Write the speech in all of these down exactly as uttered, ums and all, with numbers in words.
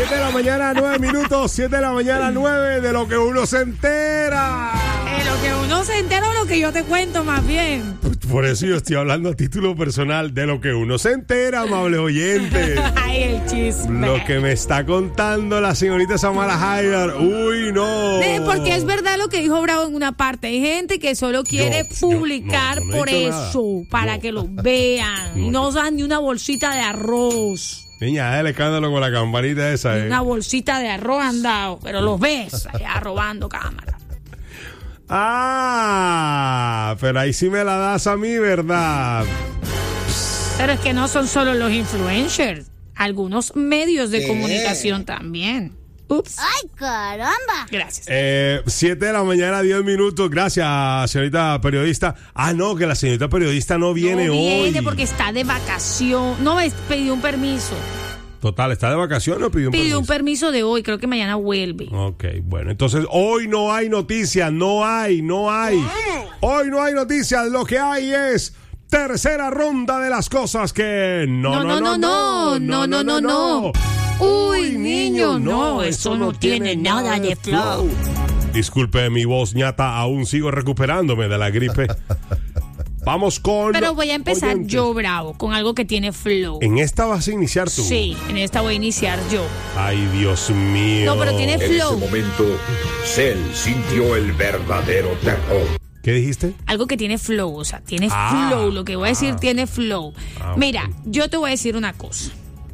siete de la mañana, nueve minutos. siete de la mañana, nueve de lo que uno se entera. De lo que uno se entera o lo que yo te cuento más bien. Por eso yo estoy hablando a título personal de lo que uno se entera, amables oyentes. Ay, el chisme. Lo que me está contando la señorita Samara Haidar. Uy, no. Eh, porque es verdad lo que dijo Bravo en una parte. Hay gente que solo quiere Yo- publicar yo- yo no he por dicho eso, nada. para No. que lo vean. No. Y no dan ni una bolsita de arroz. Niña, el escándalo con la campanita esa, eh. Una bolsita de arroz han dado, pero los ves allá robando cámara. Ah, pero ahí sí me la das a mí, ¿verdad? Pero es que no son solo los influencers, algunos medios de ¿Qué? comunicación también. Ups. ¡Ay, caramba! Gracias. Eh, siete de la mañana, diez minutos. Gracias, señorita periodista. Ah, no, que la señorita periodista no viene, no viene hoy. porque está de vacación. No, es- pidió un permiso. Total, ¿está de vacaciones o pidió un Pidió permiso? un permiso de hoy, creo que mañana vuelve. Ok, bueno, entonces hoy no hay noticias, no hay, no hay. Hoy no hay noticias, lo que hay es tercera ronda de las cosas que no, No, no, no, no, no, no, no, no. Uy, niño, no, eso no tiene nada de flow. Disculpe mi voz ñata, aún sigo recuperándome de la gripe. Vamos con... Pero voy a empezar oyentes. yo, Bravo, con algo que tiene flow. ¿En esta vas a iniciar tú? Sí, en esta voy a iniciar yo. Ay, Dios mío. No, pero tiene En ese flow. momento, Cell sintió el verdadero terror. ¿Qué dijiste? Algo que tiene flow, o sea, tiene Ah, flow. Lo que voy a decir ah. tiene flow. Ah, Mira, ok. yo te voy a decir una cosa.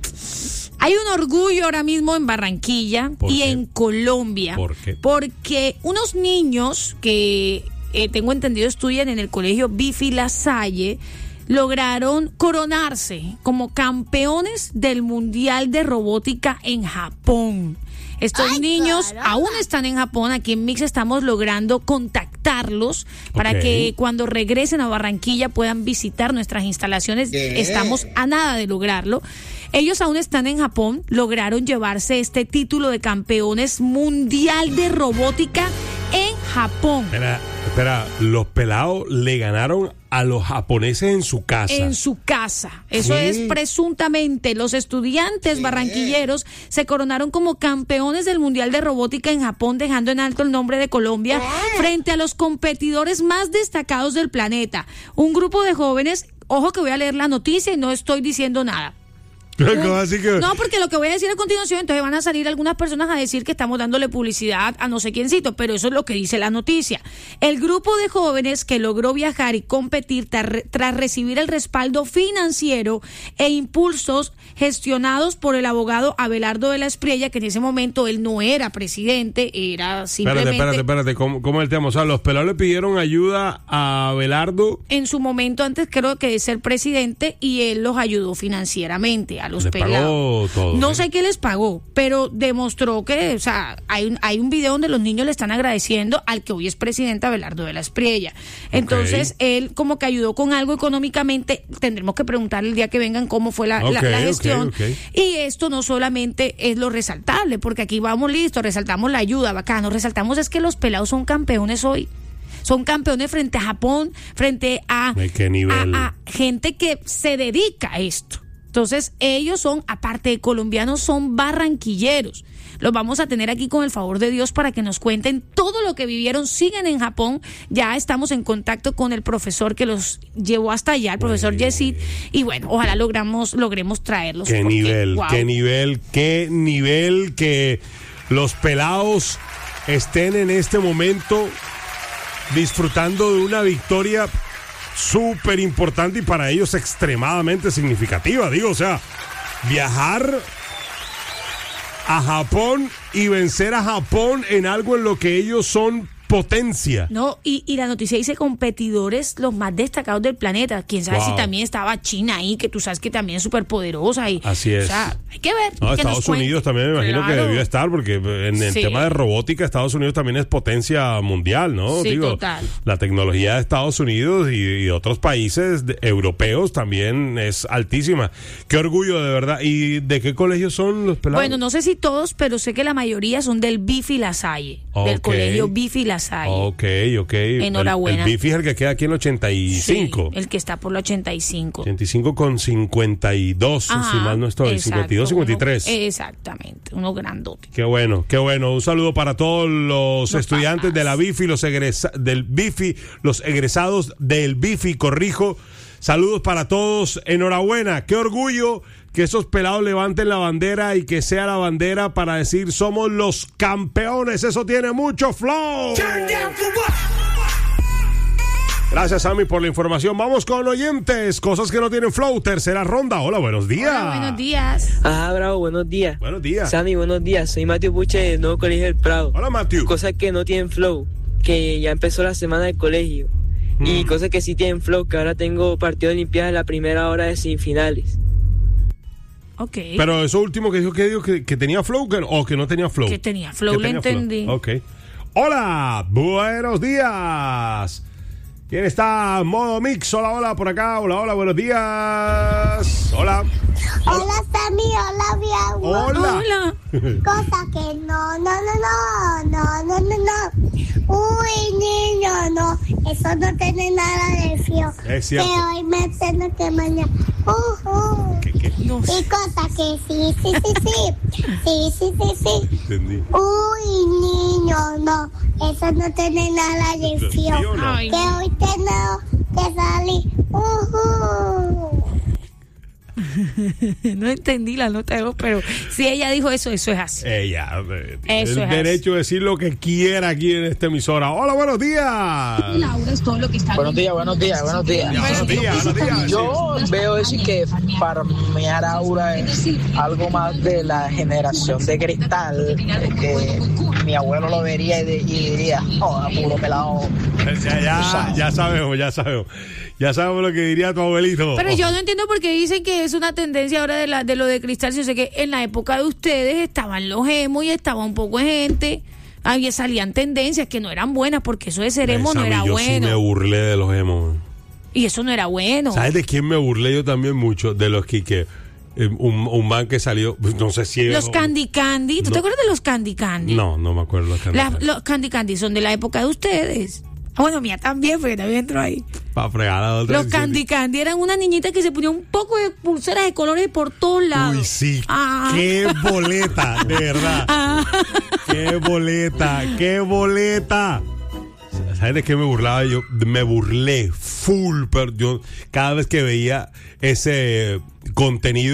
Hay un orgullo ahora mismo en Barranquilla ¿Por y qué? en Colombia. ¿Por qué? Porque unos niños que eh, tengo entendido estudian en el colegio Bifi La Salle lograron coronarse como campeones del Mundial de Robótica en Japón. Estos ¡Ay, niños caramba! aún están en Japón. Aquí en Mix estamos logrando contactarlos para Ok. que cuando regresen a Barranquilla puedan visitar nuestras instalaciones. ¿Qué? Estamos a nada de lograrlo. Ellos aún están en Japón, lograron llevarse este título de campeones mundial de robótica en Japón. Espera, espera, los pelados le ganaron a los japoneses en su casa. En su casa. Eso ¿Qué? es presuntamente. Los estudiantes barranquilleros se coronaron como campeones del Mundial de Robótica en Japón, dejando en alto el nombre de Colombia frente a los competidores más destacados del planeta. Un grupo de jóvenes, ojo que voy a leer la noticia y no estoy diciendo nada. ¿Cómo así que? No, porque lo que voy a decir a continuación, entonces van a salir algunas personas a decir que estamos dándole publicidad a no sé quiéncito, pero eso es lo que dice la noticia. El grupo de jóvenes que logró viajar y competir tar- tras recibir el respaldo financiero e impulsos gestionados por el abogado Abelardo de la Espriella, que en ese momento él no era presidente, era simplemente... Espérate, espérate, espérate. ¿Cómo, cómo es el tema? O sea, los pelados le pidieron ayuda a Abelardo. En su momento antes creo que de ser presidente y él los ayudó financieramente a los Le pelados. pagó todo, No ¿eh? sé qué les pagó, pero demostró que, o sea, hay un, hay un video donde los niños le están agradeciendo al que hoy es presidente Abelardo de la Espriella. Entonces, él como que ayudó con algo económicamente. Tendremos que preguntarle el día que vengan cómo fue la, la- Ok, la ok, gestión. ok. Y esto no solamente es lo resaltable, porque aquí vamos listos, resaltamos la ayuda, bacano, resaltamos es que los pelados son campeones hoy. Son campeones frente a Japón, frente a, ¿De qué nivel? a- a gente que se dedica a esto. Entonces, ellos son, aparte de colombianos, son barranquilleros. Los vamos a tener aquí con el favor de Dios para que nos cuenten todo lo que vivieron. Siguen en Japón. Ya estamos en contacto con el profesor que los llevó hasta allá, el profesor Bueno. Yesid. Y bueno, ojalá logramos, logremos traerlos. Qué porque, nivel, wow. qué nivel, qué nivel que los pelados estén en este momento disfrutando de una victoria súper importante y para ellos extremadamente significativa. Digo, o sea, viajar a Japón y vencer a Japón en algo en lo que ellos son potencia. No, y, y la noticia dice competidores los más destacados del planeta. Quién sabe Wow. si también estaba China ahí, que tú sabes que también es súper poderosa. Y, Así es. O sea, hay que ver. No, que nos Estados cuente. Unidos también me imagino que Claro. debió estar, porque en el Sí. tema de robótica, Estados Unidos también es potencia mundial, ¿no? Sí, Digo, total. la tecnología de Estados Unidos y, y otros países de- europeos también es altísima. Qué orgullo, de verdad. ¿Y de qué colegio son los pelados? Bueno, no sé si todos, pero sé que la mayoría son del Bifi La Salle, del Ok. colegio Bifi La Salle. Ok, ok. Enhorabuena. El, el Bifi es el que queda aquí en el ochenta y cinco. Sí, el que está por la ochenta y cinco. ochenta y cinco con cincuenta y dos, Ajá, si mal no estoy. exacto, cincuenta y dos, cincuenta y tres. Uno, exactamente, uno grandote. Qué bueno, qué bueno. Un saludo para todos los No estudiantes papas. de la Bifi, los egresa- del Bifi, los egresados del Bifi, corrijo. Saludos para todos. Enhorabuena. Qué orgullo que esos pelados levanten la bandera y que sea la bandera para decir somos los campeones. Eso tiene mucho flow. Gracias, Sammy, por la información. Vamos con oyentes. Cosas que no tienen flow. Tercera ronda. Hola, buenos días. Hola, buenos días. Ajá, bravo, buenos días. Buenos días. Sammy, buenos días. Soy Mateo Puche del Nuevo Colegio del Prado. Hola, Matthew. Cosas que no tienen flow, que ya empezó la semana del colegio. Mm. Y cosas que sí tienen flow, que ahora tengo partido de Olimpiadas en la primera hora de semifinales. Ok. Pero eso último que dijo que, dijo que, que tenía flow que- o que no tenía flow. Que tenía flow, Que lo tenía entendí. Ok. Hola, buenos días. ¿Quién está en modo mix? Hola, hola, por acá. Hola, hola, buenos días. Hola. Hola Sammy, hola mi agua. Hola. Hola. Cosa que no, no, no, no, no, no, no, no. Uy, niño, no. Eso no tiene nada de fío. Es cierto. Que hoy me tengo que mañana. Uh, uh. ¿Qué, qué? No Y sé. cosa que sí, sí, sí, sí. Sí, sí, sí, sí. Entendí. Uy, niño, no. Eso no tiene nada de ¿Sí fío. o no? Ay, Que hoy tengo que salir. Uh, uh. no entendí la nota de voz, pero si ella dijo eso, eso es así. Ella eh, tiene Eso el es derecho de decir lo que quiera aquí en esta emisora. Hola, buenos días. Buenos días, buenos días, buenos días. Buenos días, buenos días. Yo veo eso y que farmear Aura es algo más de la generación de cristal, que mi abuelo lo vería y, de- y diría, oh, puro pelado. Ya, ya, ya sabemos, ya sabemos. Ya sabemos lo que diría tu abuelito. Pero yo no entiendo por qué dicen que es una tendencia ahora de, la, de lo de cristal. Yo sé que en la época de ustedes estaban los emos y estaba un poco de gente. Ahí salían tendencias que no eran buenas porque eso de ser emo no Sammy, era yo sí bueno. me burlé de los emos. Y eso no era bueno. ¿Sabes de quién me burlé yo también mucho? De los que, que eh, un, un man que salió, pues, no sé si... Los Candy Candy. ¿Tú No. te acuerdas de los Candy Candy? No, no me acuerdo. Los Candy Las- Candy. los Candy Candy son de la época de ustedes. Ah, bueno, mía también, porque también entró ahí. Para fregar a otra. Los Candy Candy eran una niñita que se ponía un poco de pulseras de colores por todos lados. Uy, sí. Ah. Qué boleta, de verdad. Ah. Qué boleta, qué boleta. ¿Sabes de qué me burlaba? Yo me burlé full, pero yo cada vez que veía ese contenido